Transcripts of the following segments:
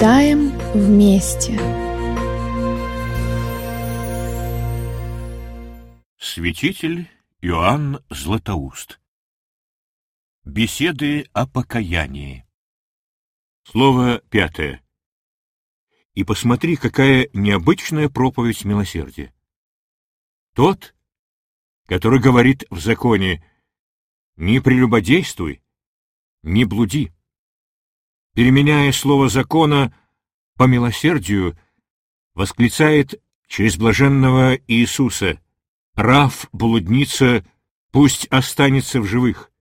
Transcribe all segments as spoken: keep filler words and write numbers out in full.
Читаем вместе. Святитель Иоанн Златоуст. Беседы о покаянии. Слово пятое. И посмотри, какая необычная проповедь милосердия. Тот, который говорит в законе: «Не прелюбодействуй, не блуди», переменяя слово закона по милосердию, восклицает через блаженного Иисуса: «Рав, блудница, пусть останется в живых».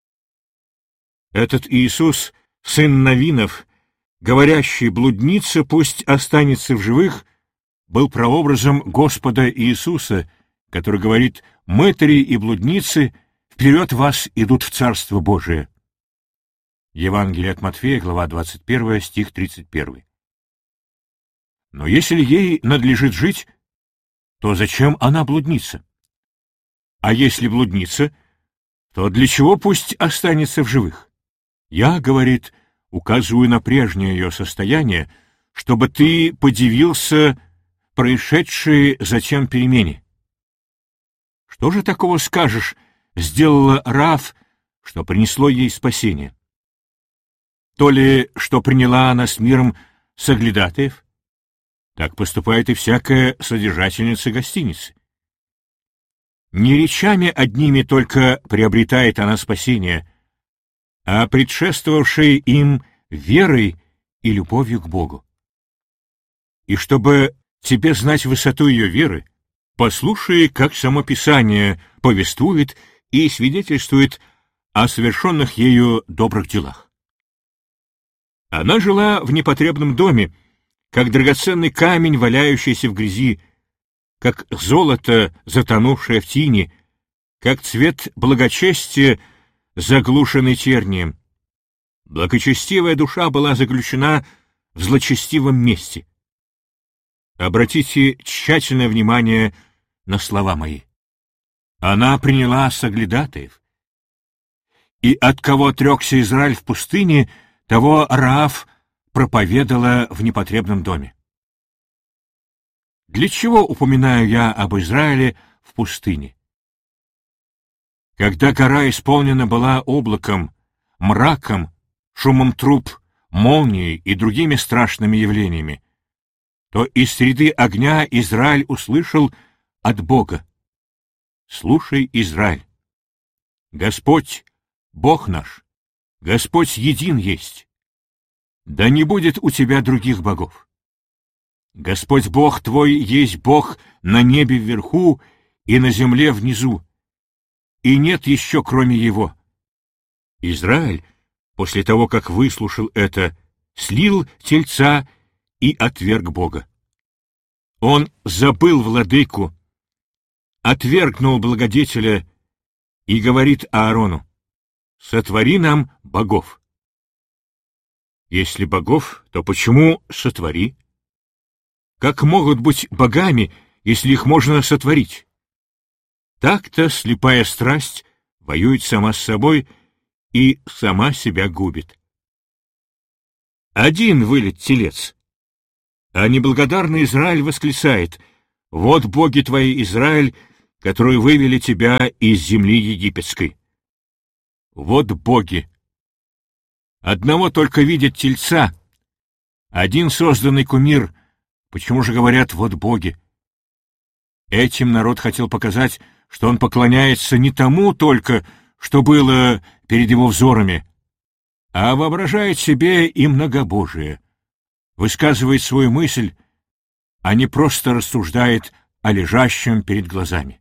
Этот Иисус, сын Навинов, говорящий: «Блудница, пусть останется в живых», был прообразом Господа Иисуса, который говорит: «Мытари и блудницы вперед вас идут в Царство Божие». Евангелие от Матфея, глава двадцать первая, стих тридцать первый. Но если ей надлежит жить, то зачем она блудница? А если блудница, то для чего пусть останется в живых? Я, говорит, указываю на прежнее ее состояние, чтобы ты подивился происшедшей затем перемене. Что же такого, скажешь, сделала Рав, что принесло ей спасение? То ли, что приняла она с миром соглядатаев? Так поступает и всякая содержательница гостиницы. Не речами одними только приобретает она спасение, а предшествовавшей им верой и любовью к Богу. И чтобы тебе знать высоту ее веры, послушай, как само Писание повествует и свидетельствует о совершенных ею добрых делах. Она жила в непотребном доме, как драгоценный камень, валяющийся в грязи, как золото, затонувшее в тине, как цвет благочестия, заглушенный тернием. Благочестивая душа была заключена в злочестивом месте. Обратите тщательное внимание на слова мои. Она приняла соглядатаев. И от кого отрекся Израиль в пустыне, того Раав проповедала в непотребном доме. Для чего упоминаю я об Израиле в пустыне? Когда гора исполнена была облаком, мраком, шумом труб, молнией и другими страшными явлениями, то из среды огня Израиль услышал от Бога: «Слушай, Израиль, Господь, Бог наш, Господь един есть. Да не будет у тебя других богов. Господь Бог твой есть Бог на небе вверху и на земле внизу, и нет еще кроме Его». Израиль, после того, как выслушал это, слил тельца и отверг Бога. Он забыл владыку, отвергнул благодетеля и говорит Аарону: «Сотвори нам богов». Если богов, то почему сотвори? Как могут быть богами, если их можно сотворить? Так-то слепая страсть воюет сама с собой и сама себя губит. Один вылет телец, а неблагодарный Израиль восклицает: «Вот боги твои, Израиль, которые вывели тебя из земли египетской». Вот боги. Одного только видят тельца, один созданный кумир. Почему же говорят «вот боги»? Этим народ хотел показать, что он поклоняется не тому только, что было перед его взорами, а воображает себе и многобожие, высказывает свою мысль, а не просто рассуждает о лежащем перед глазами.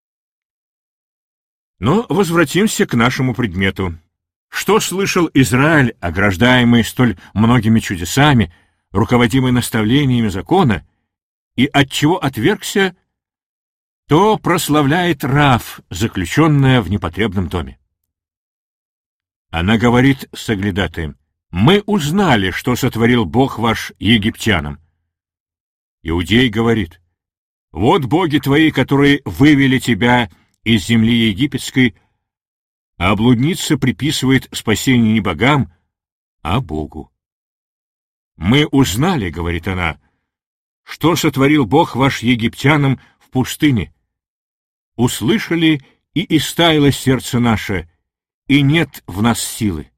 Но возвратимся к нашему предмету. Что слышал Израиль, ограждаемый столь многими чудесами, руководимый наставлениями закона, и отчего отвергся, то прославляет Рав, заключенная в непотребном доме. Она говорит соглядатаем: «Мы узнали, что сотворил Бог ваш египтянам». Иудей говорит: «Вот боги твои, которые вывели тебя из земли египетской», а блудница приписывает спасение не богам, а Богу. «Мы узнали, — говорит она, — что сотворил Бог ваш египтянам в пустыне. Услышали, и истаяло сердце наше, и нет в нас силы.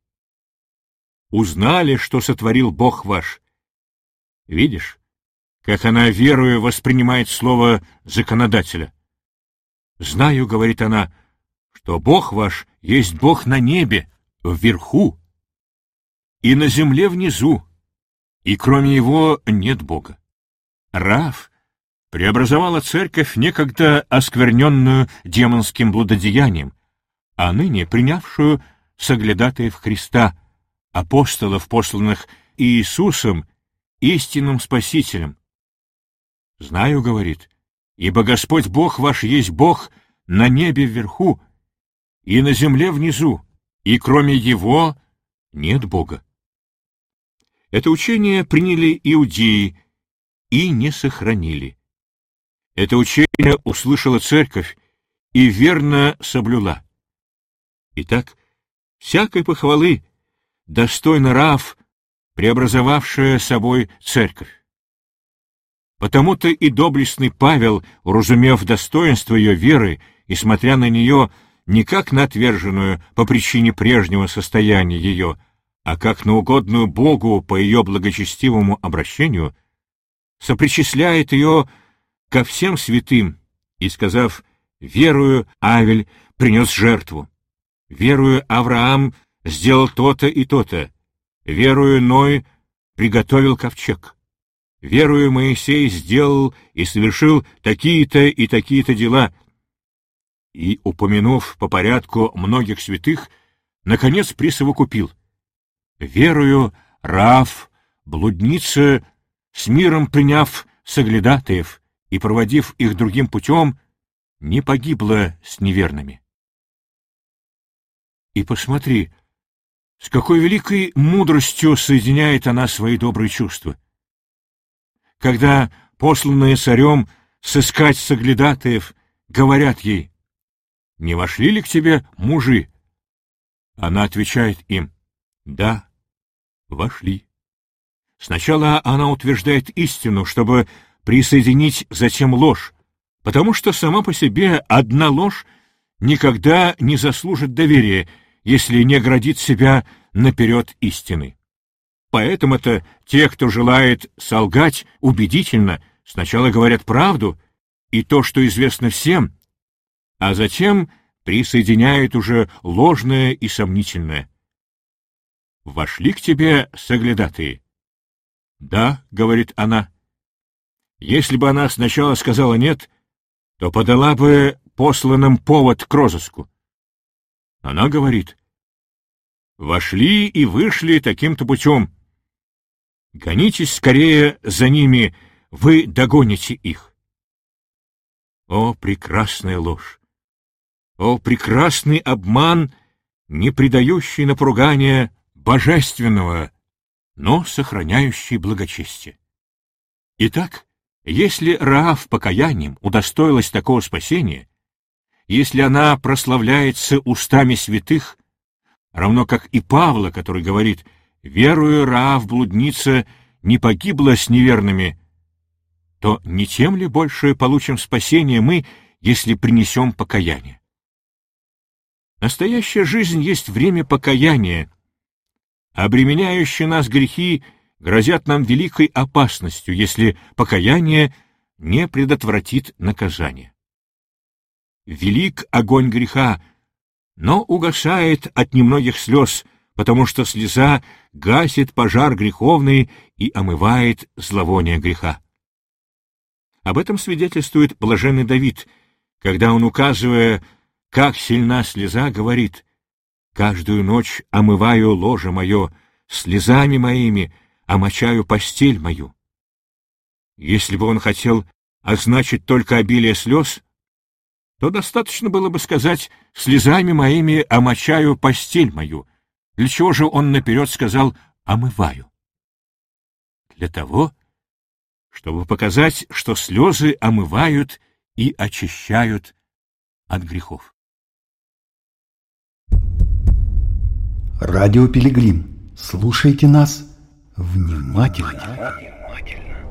Узнали, что сотворил Бог ваш». Видишь, как она, веруя, воспринимает слово законодателя. «Знаю, — говорит она, — что Бог ваш есть Бог на небе, вверху, и на земле внизу, и кроме Его нет Бога». Раав преобразовала церковь, некогда оскверненную демонским блудодеянием, а ныне принявшую соглядатаев Христа, апостолов, посланных Иисусом, истинным Спасителем. «Знаю, — говорит, — ибо Господь Бог ваш есть Бог на небе вверху и на земле внизу, и кроме Его нет Бога». Это учение приняли иудеи и не сохранили. Это учение услышала церковь и верно соблюла. Итак, всякой похвалы достойна Раав, преобразовавшая собой церковь. Потому-то и доблестный Павел, уразумев достоинство ее веры и смотря на нее не как на отверженную по причине прежнего состояния ее, а как на угодную Богу по ее благочестивому обращению, сопричисляет ее ко всем святым и, сказав: «Верую, Авель принес жертву, верую, Авраам сделал то-то и то-то, верую, Ной приготовил ковчег, верую, Моисей сделал и совершил такие-то и такие-то дела». И, упомянув по порядку многих святых, наконец присовокупил: «Верую, Раав, блудница, с миром приняв соглядатаев и проводив их другим путем, не погибла с неверными». И посмотри, с какой великой мудростью соединяет она свои добрые чувства. Когда посланные царем сыскать соглядатаев говорят ей: «Не вошли ли к тебе мужи?» Она отвечает им: «Да, вошли». Сначала она утверждает истину, чтобы присоединить затем ложь, потому что сама по себе одна ложь никогда не заслужит доверия, если не оградит себя наперед истины. Поэтому-то те, кто желает солгать убедительно, сначала говорят правду и то, что известно всем, а затем присоединяют уже ложное и сомнительное. «Вошли к тебе соглядатые?» «Да, — говорит она». Если бы она сначала сказала «нет», то подала бы посланным повод к розыску. Она говорит: «Вошли и вышли таким-то путем. Гонитесь скорее за ними, вы догоните их». О, прекрасная ложь! О, прекрасный обман, не предающий на поругание божественного, но сохраняющий благочестие. Итак, если Раав покаянием удостоилась такого спасения, если она прославляется устами святых, равно как и Павла, который говорит: «Верую, Раав, блудница, не погибла с неверными», то не тем ли больше получим спасение мы, если принесем покаяние? Настоящая жизнь есть время покаяния. Обременяющие нас грехи грозят нам великой опасностью, если покаяние не предотвратит наказание. Велик огонь греха, но угасает от немногих слез, потому что слеза гасит пожар греховный и омывает зловоние греха. Об этом свидетельствует блаженный Давид, когда он, указывая, как сильна слеза, говорит: «Каждую ночь омываю ложе мое, слезами моими омочаю постель мою». Если бы он хотел означить только обилие слез, то достаточно было бы сказать: «Слезами моими омочаю постель мою». Для чего же он наперед сказал «омываю»? Для того, чтобы показать, что слезы омывают и очищают от грехов. Радио Пилигрим. Слушайте нас внимательно.